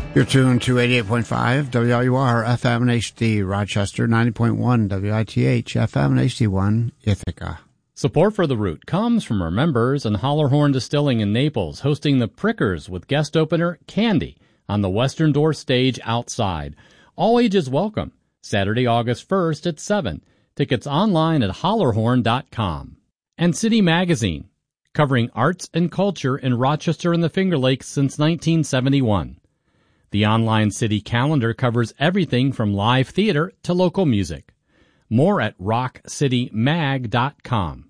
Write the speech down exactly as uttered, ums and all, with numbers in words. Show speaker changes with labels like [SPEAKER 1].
[SPEAKER 1] You're tuned to eighty-eight point five W L U R F M and H D Rochester, ninety point one W I T H F M and H D one Ithaca.
[SPEAKER 2] Support for The Root comes from our members and Hollerhorn Distilling in Naples, hosting the Prickers with guest opener Candy on the Western Door stage outside. All ages welcome. Saturday, August first at seven. Tickets online at hollerhorn dot com. And City Magazine, covering arts and culture in Rochester and the Finger Lakes since nineteen seventy-one. The online city calendar covers everything from live theater to local music. More at rock city mag dot com.